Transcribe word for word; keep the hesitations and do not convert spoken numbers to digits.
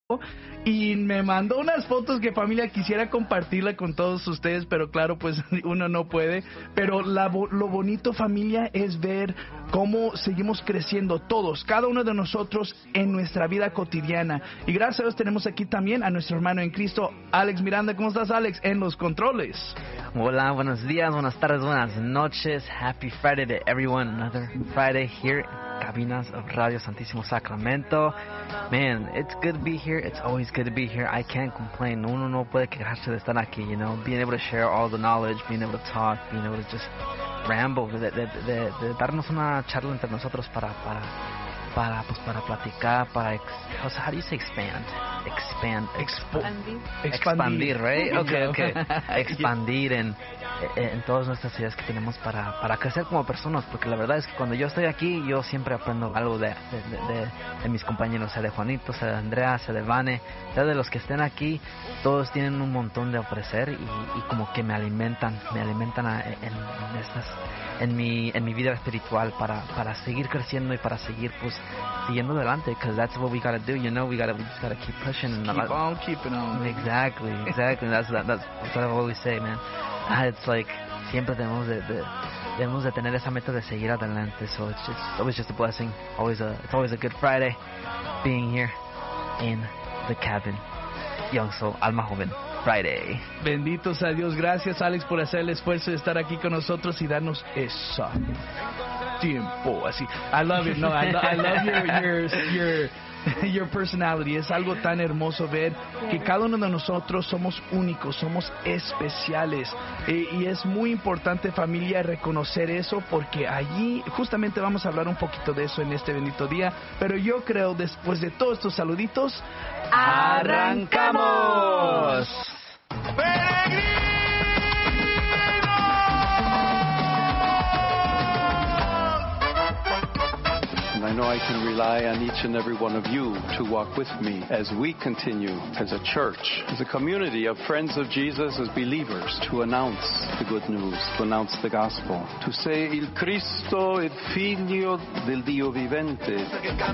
y me mandó unas fotos que familia quisiera compartirla con todos ustedes, pero claro, pues uno no puede. Pero la, lo bonito, familia, es ver cómo seguimos creciendo todos, cada uno de nosotros en nuestra vida cotidiana. Y gracias a Dios tenemos aquí también a nuestro hermano en Cristo, Alex Miranda. ¿Cómo estás, Alex? En los controles. Hola, buenos días, buenas tardes, buenas noches. Happy Friday to everyone. Another Friday here in Cabinas of Radio Santísimo Sacramento. Man, it's good to be here. It's always good to be here. I can't complain. Uno no puede quejarse de estar aquí, you know. Being able to share all the knowledge, being able to talk, being able to just ramble, de, de, de, de darnos una charla entre nosotros para, para, para, pues para platicar, para, ex, how do you say expand? Expand, expo, expandir, right? Okay, okay. Expandir en, en todas nuestras ideas que tenemos para, para crecer como personas, porque la verdad es que cuando yo estoy aquí, yo siempre aprendo algo de, de, de, de mis compañeros, sea de Juanito, sea de Andrea, sea de Vane, sea de los que estén aquí. Todos tienen un montón de ofrecer y, y como que me alimentan, me alimentan a, en, en estas, en mi, en mi vida espiritual para, para seguir creciendo y para seguir pues siguiendo adelante, because that's what we gotta do, you know, we gotta, we just gotta keep pushing. And keep on keeping on. Exactly, exactly. That's that, that's what I always say, man. Ah, it's like siempre tenemos de, de debemos de tener esa meta de seguir adelante. So it's just it's always just a blessing. Always a it's always a good Friday being here in the cabin. Young Soul Alma Joven Friday. Benditos a Dios. Gracias, Alex, por hacer el esfuerzo de estar aquí con nosotros y darnos esa tiempo así. I love it. No, I, lo, I love your your your your personality. Es algo tan hermoso ver que cada uno de nosotros somos únicos, somos especiales, eh, y es muy importante, familia, reconocer eso, porque allí justamente vamos a hablar un poquito de eso en este bendito día. Pero yo creo, después de todos estos saluditos, ¡arrancamos! I know I can rely on each and every one of you to walk with me as we continue as a church, as a community of friends of Jesus, as believers, to announce the good news, to announce the gospel, to say il Cristo è figlio del Dio vivente.